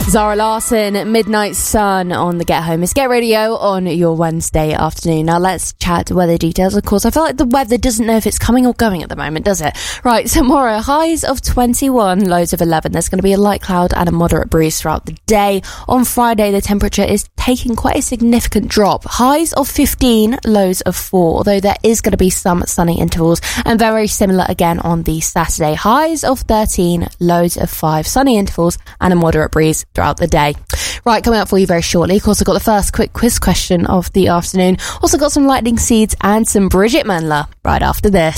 Zara Larsson, Midnight Sun on the Get Home. It's Get Radio on your Wednesday afternoon. Now let's chat weather details. Of course, I feel like the weather doesn't know if it's coming or going at the moment, does it? Right, tomorrow, highs of 21, lows of 11. There's going to be a light cloud and a moderate breeze throughout the day. On Friday, the temperature is taking quite a significant drop. Highs of 15, lows of 4, although there is going to be some sunny intervals, and very similar again on the Saturday. Highs of 13, lows of 5, sunny intervals and a moderate breeze throughout the day. Right, coming up for you very shortly. Of course, I've got the first quick quiz question of the afternoon. Also got some lightning seeds and some Bridget Mendler right after this.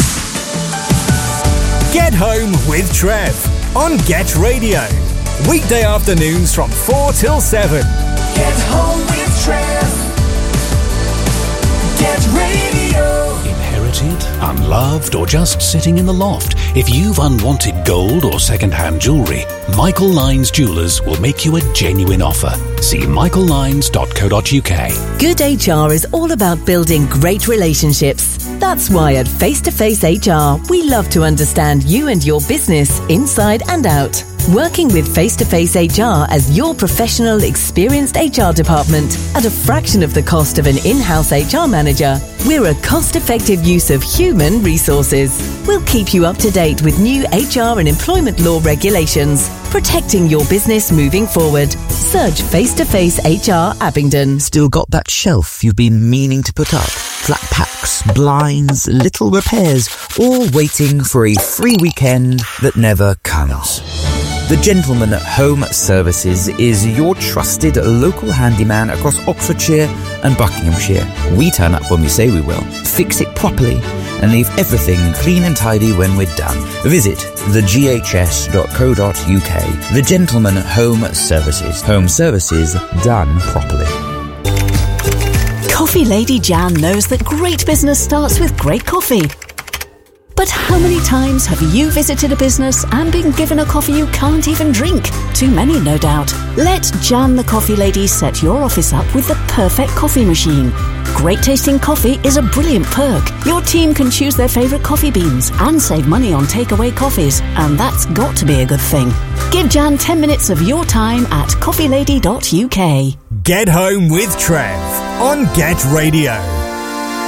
Get Home with Trev on Get Radio. Weekday afternoons from 4 till 7. Get Home with Trev. Get Radio. Inherited, unloved, or just sitting in the loft? If you've unwanted gold or second-hand jewellery, Michael Lyons Jewellers will make you a genuine offer. See michaellyons.co.uk. Good HR is all about building great relationships. That's why at Face to Face HR, we love to understand you and your business inside and out. Working with Face to Face HR as your professional, experienced HR department at a fraction of the cost of an in-house HR manager, we're a cost-effective use of human resources. We'll keep you up to date with new HR and employment law regulations, protecting your business moving forward. Search Face to Face HR Abingdon. Still got that shelf you've been meaning to put up? Flat packs, blinds, little repairs, all waiting for a free weekend that never comes. The Gentleman Home Services is your trusted local handyman across Oxfordshire and Buckinghamshire. We turn up when we say we will, fix it properly, and leave everything clean and tidy when we're done. Visit theghs.co.uk. The Gentleman Home Services. Home services done properly. Coffee Lady Jan knows that great business starts with great coffee. But how many times have you visited a business and been given a coffee you can't even drink? Too many, no doubt. Let Jan the Coffee Lady set your office up with the perfect coffee machine. Great tasting coffee is a brilliant perk. Your team can choose their favourite coffee beans and save money on takeaway coffees, and that's got to be a good thing. Give Jan 10 minutes of your time at coffeelady.uk. Get Home with Trev on Get Radio.